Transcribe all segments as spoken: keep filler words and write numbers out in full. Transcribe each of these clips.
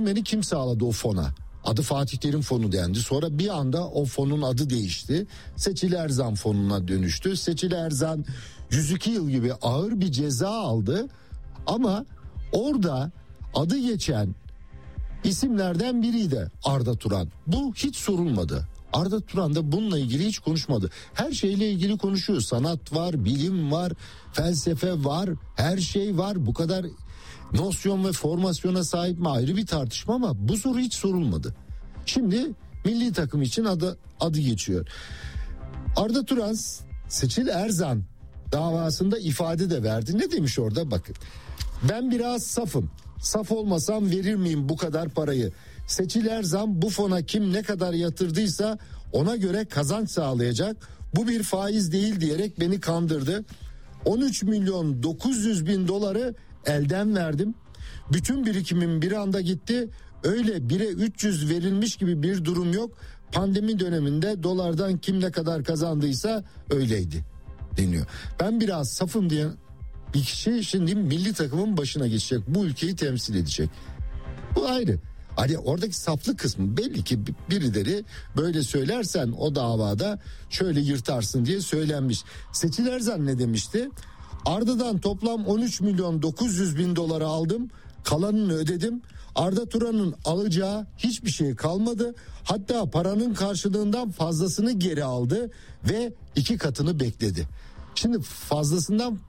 Osimhen'i kim sağladı o fona? Adı Fatih Terim fonu dendi. Sonra bir anda o fonun adı değişti. Seçil Erzan fonuna dönüştü. Seçil Erzan yüz iki yıl gibi ağır bir ceza aldı. Ama orada adı geçen isimlerden biriydi Arda Turan. Bu hiç sorulmadı. Arda Turan da bununla ilgili hiç konuşmadı. Her şeyle ilgili konuşuyor. Sanat var, bilim var, felsefe var, her şey var. Bu kadar nosyon ve formasyona sahip mi ayrı bir tartışma ama bu soru hiç sorulmadı. Şimdi milli takım için adı adı geçiyor. Arda Turan Seçil Erzan davasında ifade de verdi. Ne demiş orada bakın. Ben biraz safım. Saf olmasam verir miyim bu kadar parayı? Seçil Erzan bu fona kim ne kadar yatırdıysa ona göre kazanç sağlayacak. Bu bir faiz değil diyerek beni kandırdı. on üç milyon dokuz yüz bin doları elden verdim. Bütün birikimim bir anda gitti. Öyle bire üç yüz verilmiş gibi bir durum yok. Pandemi döneminde dolardan kim ne kadar kazandıysa öyleydi deniyor. Ben biraz safım diye bir kişi şimdi milli takımın başına geçecek. Bu ülkeyi temsil edecek. Bu ayrı. Hani oradaki saflık kısmı belli ki birileri böyle söylersen o davada şöyle yırtarsın diye söylenmiş. Seçil Erzan ne demişti? Arda'dan toplam on üç milyon dokuz yüz bin doları aldım. Kalanını ödedim. Arda Turan'ın alacağı hiçbir şey kalmadı. Hatta paranın karşılığından fazlasını geri aldı ve iki katını bekledi. Şimdi fazlasından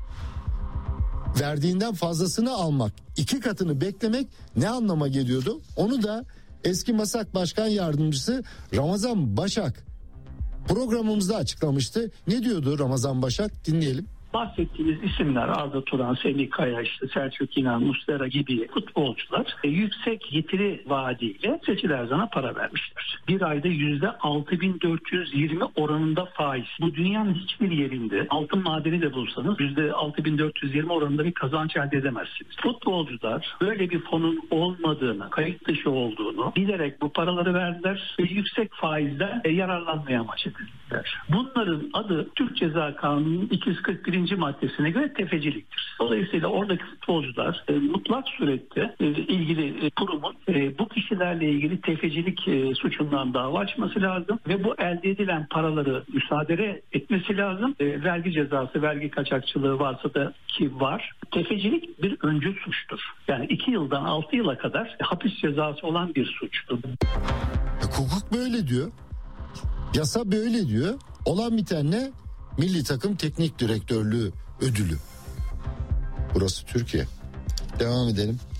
verdiğinden fazlasını almak, iki katını beklemek ne anlama geliyordu? Onu da eski MASAK Başkan Yardımcısı Ramazan Başak programımızda açıklamıştı. Ne diyordu Ramazan Başak? Dinleyelim. Bahsettiğimiz isimler Arda Turan, Semih Kaya, işte Selçuk İnan, Muslera gibi futbolcular e, yüksek getiri vaadiyle Seçil Erzan'a para vermişler. Bir ayda yüzde altı bin dört yüz yirmi oranında faiz. Bu dünyanın hiçbir yerinde altın madeni de bulsanız yüzde altı bin dört yüz yirmi oranında bir kazanç elde edemezsiniz. Futbolcular böyle bir fonun olmadığını, kayıt dışı olduğunu bilerek bu paraları verdiler ve yüksek faizden e, yararlanmaya amaç edildiler. Bunların adı Türk Ceza Kanunu'nun iki yüz kırk birinci maddesine göre tefeciliktir. Dolayısıyla oradaki futbolcular e, mutlak surette e, ilgili e, kurumun e, bu kişilerle ilgili tefecilik e, suçundan dava açması lazım ve bu elde edilen paraları müsaade etmesi lazım. E, vergi cezası, vergi kaçakçılığı varsa da ki var. Tefecilik bir öncül suçtur. Yani iki yıldan altı yıla kadar hapis cezası olan bir suçtur. Hukuk böyle diyor. Yasa böyle diyor. Olan bitenle Milli Takım Teknik Direktörlüğü ödülü. Burası Türkiye. Devam edelim.